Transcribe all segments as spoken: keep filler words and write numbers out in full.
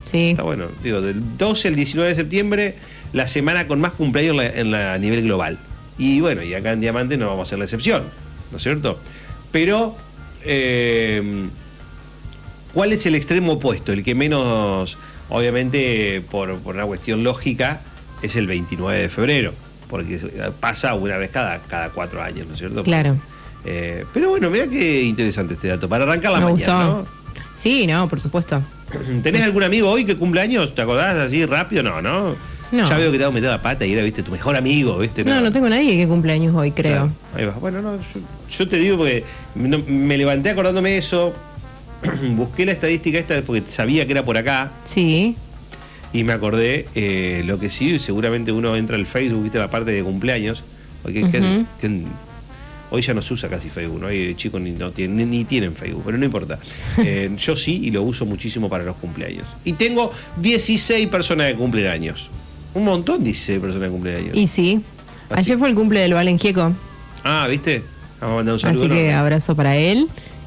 Sí. Está bueno. Digo, del doce al diecinueve de septiembre, la semana con más cumpleaños en la, en la, a nivel global. Y bueno, y acá en Diamante no vamos a hacer la excepción, ¿no es cierto? Pero, eh, ¿cuál es el extremo opuesto? El que menos, obviamente, por, por una cuestión lógica, es el veintinueve de febrero. Porque pasa una vez cada, cada cuatro años, ¿no es cierto? Claro. Eh, pero bueno, mira qué interesante este dato. Para arrancar la Me mañana, gustó. ¿no? Sí, no, por supuesto. ¿Tenés algún amigo hoy que cumple años? ¿Te acordás así rápido? No, ¿no? No. Ya veo que te hago meter la pata y era, viste, tu mejor amigo, viste. No, no tengo nadie que cumple años hoy, creo. Claro, ahí va. Bueno, no, yo, yo te digo porque no, me levanté acordándome de eso, busqué la estadística esta porque sabía que era por acá. Sí. Y me acordé, eh, lo que sí, seguramente uno entra al Facebook, viste la parte de cumpleaños. Porque, Uh-huh. que, que, hoy ya no se usa casi Facebook, ¿no? Hay chicos ni, no tienen, ni, ni tienen Facebook, pero no importa. Eh, yo sí, y lo uso muchísimo para los cumpleaños. Y tengo dieciséis personas que cumplen años. Un montón, dieciséis personas que cumplen años. Y sí. Así. Ayer fue el cumple del Valen Gieco. Ah, ¿viste? Vamos a mandar un saludo. Así que ¿no? abrazo para él.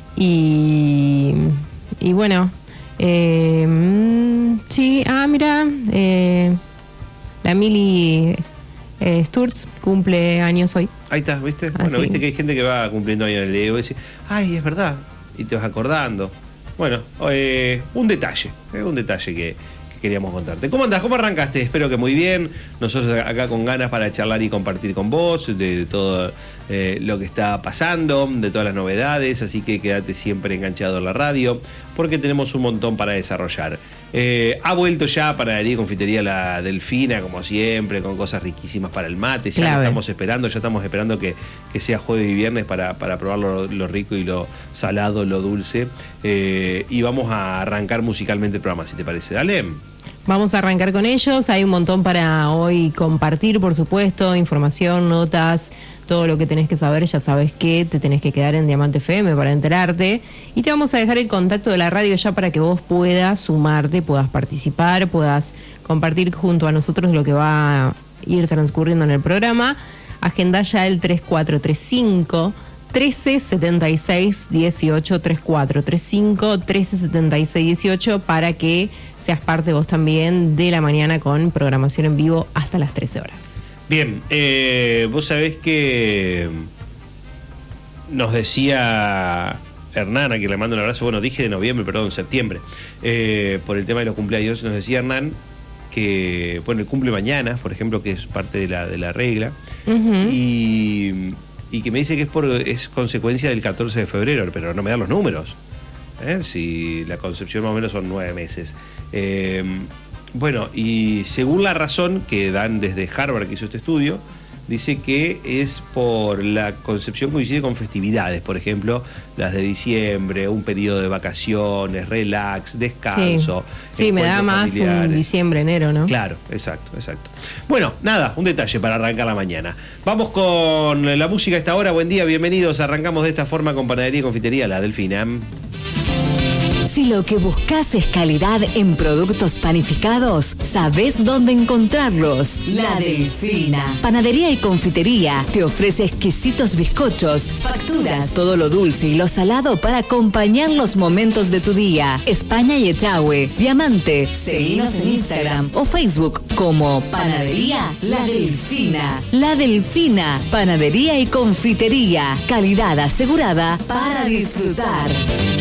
Y, y bueno, eh, mm, sí, ah, mira, eh, la Mili eh, Sturz cumple años hoy. Ahí está, ¿viste? Ah, Bueno, sí. viste que hay gente que va cumpliendo años en el Leo y dice, ay, es verdad. Y te vas acordando. Bueno, eh, un detalle, eh, un detalle que, que queríamos contarte. ¿Cómo andás? ¿Cómo arrancaste? Espero que muy bien. Nosotros acá con ganas para charlar y compartir con vos de, de todo eh, lo que está pasando, de todas las novedades. Así que quédate siempre enganchado en la radio, porque tenemos un montón para desarrollar. Eh, ha vuelto ya Panadería y Confitería La Delfina, como siempre, con cosas riquísimas para el mate. Ya lo estamos esperando, ya estamos esperando que, que sea jueves y viernes para, para probar lo, lo rico y lo salado, lo dulce. Eh, y vamos a arrancar musicalmente el programa, si te parece. Dale. Vamos a arrancar con ellos. Hay un montón para hoy compartir, por supuesto, información, notas, todo lo que tenés que saber. Ya sabes que te tenés que quedar en Diamante F M para enterarte. Y te vamos a dejar el contacto de la radio ya para que vos puedas sumarte, puedas participar, puedas compartir junto a nosotros lo que va a ir transcurriendo en el programa. Agenda ya el tres cuatro tres cinco, trece setenta y seis dieciocho, tres cuatro tres cinco, trece setenta y seis dieciocho, para que seas parte vos también de la mañana con programación en vivo hasta las trece horas. Bien, eh, vos sabés que nos decía Hernán, a quien le mando un abrazo, bueno, dije de noviembre, perdón, septiembre, eh, por el tema de los cumpleaños, nos decía Hernán que, bueno, el cumple mañana, por ejemplo, que es parte de la, de la regla, uh-huh. y, y que me dice que es, por, es consecuencia del catorce de febrero, pero no me dan los números, ¿eh? Si la concepción más o menos son nueve meses. Eh, bueno, y según la razón que dan desde Harvard, que hizo este estudio, dice que es por la concepción coincide con festividades, por ejemplo, las de diciembre, un periodo de vacaciones, relax, descanso. Sí, sí, me da más familiares. Un diciembre, enero, ¿no? Claro, exacto, exacto. Bueno, nada, un detalle para arrancar la mañana. Vamos con la música a esta hora. Buen día, bienvenidos. Arrancamos de esta forma con Panadería y Confitería La Delfina. Si lo que buscas es calidad en productos panificados, ¿sabés dónde encontrarlos? La Delfina. Panadería y Confitería te ofrece exquisitos bizcochos, facturas, todo lo dulce y lo salado para acompañar los momentos de tu día. España y Echagüe, Diamante. Seguinos en Instagram o Facebook como Panadería La Delfina. La Delfina, Panadería y Confitería. Calidad asegurada para disfrutar.